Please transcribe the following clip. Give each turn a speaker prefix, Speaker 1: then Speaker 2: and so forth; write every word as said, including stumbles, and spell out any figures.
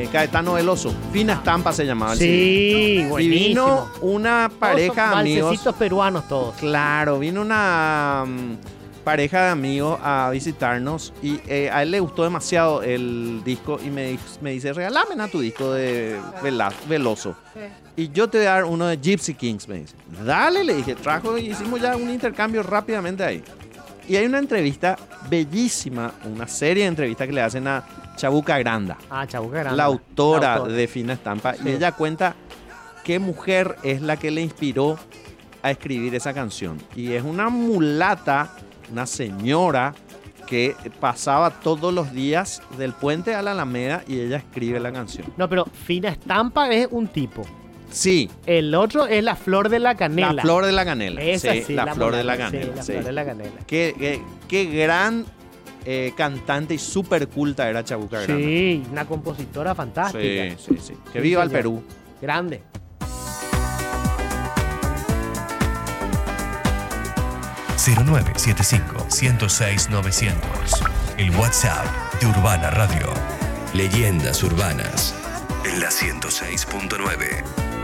Speaker 1: eh, Caetano Veloso. Fina Estampa se llamaba el
Speaker 2: Sí,
Speaker 1: C D.
Speaker 2: buenísimo.
Speaker 1: Y vino una pareja de amigos.
Speaker 2: Valsecitos peruanos todos.
Speaker 1: Claro, vino una um, pareja de amigos a visitarnos y eh, a él le gustó demasiado el disco y me, me dice, regálame a tu disco de Vela- Veloso. Y yo te voy a dar uno de Gypsy Kings, me dice. Dale, le dije, trajo y hicimos ya un intercambio rápidamente ahí. Y hay una entrevista bellísima, una serie de entrevistas que le hacen a Chabuca Granda,
Speaker 2: Ah, Chabuca Granda.
Speaker 1: la autora,
Speaker 2: La autora.
Speaker 1: de Fina Estampa,
Speaker 2: Sí.
Speaker 1: y ella cuenta qué mujer es la que le inspiró a escribir esa canción. Y es una mulata, una señora que pasaba todos los días del puente a la Alameda y ella escribe la canción.
Speaker 2: No, pero Fina Estampa es un tipo.
Speaker 1: Sí,
Speaker 2: El otro es la flor de la canela.
Speaker 1: la flor de la canela.
Speaker 2: Esa
Speaker 1: sí,
Speaker 2: sí,
Speaker 1: la, flor de la
Speaker 2: mulata, sí,
Speaker 1: canela.
Speaker 2: la
Speaker 1: sí.
Speaker 2: flor de la canela.
Speaker 1: Qué, qué- qué gran eh, cantante y súper culta era Chabuca Granda.
Speaker 2: Sí, una compositora fantástica.
Speaker 1: Sí, sí, sí. Que
Speaker 2: Sí,
Speaker 1: viva el
Speaker 2: señor.
Speaker 1: Perú.
Speaker 2: Grande.
Speaker 3: cero nueve siete cinco, uno cero seis, novecientos. El WhatsApp de Urbana Radio. Leyendas urbanas en la ciento seis punto nueve.